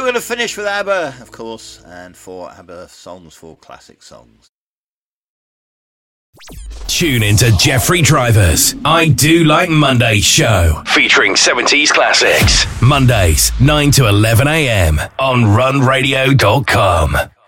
we're going to finish with ABBA, of course, and 4 ABBA songs, 4 classic songs. Tune into Jeffrey Driver's I Do Like Mondays show, featuring 70s classics. Mondays, 9 to 11 a.m. on runradio.com.